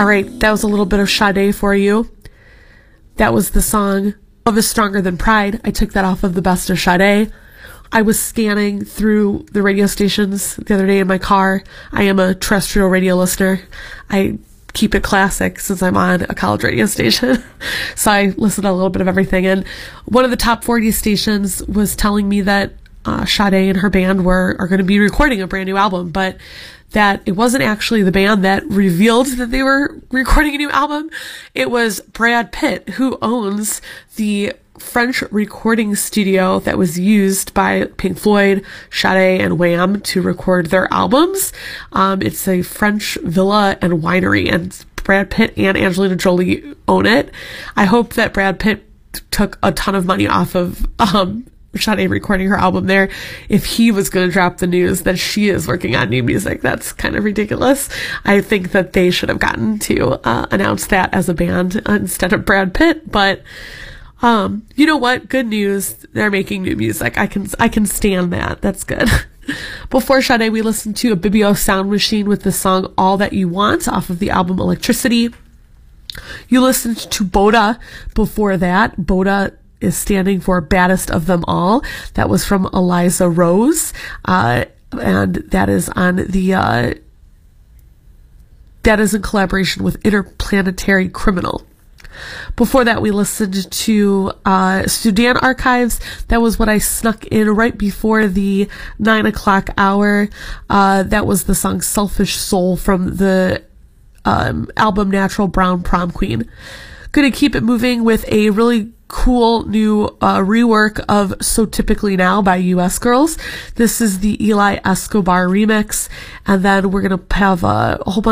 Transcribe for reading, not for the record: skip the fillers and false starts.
All right, that was a little bit of Sade for you. That was the song Love is Stronger Than Pride. I took that off of the Best of Sade. I was scanning through the radio stations the other day in my car. I am a terrestrial radio listener. I keep it classic since I'm on a college radio station. So I listened to a little bit of everything. And one of the top 40 stations was telling me that Sade and her band are going to be recording a brand new album, but that it wasn't actually the band that revealed that they were recording a new album. It was Brad Pitt, who owns the French recording studio that was used by Pink Floyd, Sade, and Wham to record their albums. It's a French villa and winery, and Brad Pitt and Angelina Jolie own it. I hope that Brad Pitt took a ton of money off of Sade recording her album there if he was going to drop the news that she is working on new music. That's kind of ridiculous. I think that they should have gotten to announce that as a band instead of Brad Pitt, but you know what? Good news. They're making new music. I can stand that. That's good. Before Sade, we listened to a Bibio Sound Machine with the song All That You Want off of the album Electricity. You listened to Boda before that. Boda is standing for Baddest of Them All. That was from Eliza Rose. And that is on the, that is in collaboration with Interplanetary Criminal. Before that, we listened to Sudan Archives. That was what I snuck in right before the 9 o'clock hour. That was the song Selfish Soul from the album Natural Brown Prom Queen. Gonna keep it moving with a really cool new rework of So Typically Now by US Girls. This is the Eli Escobar remix, and then we're gonna have a whole bunch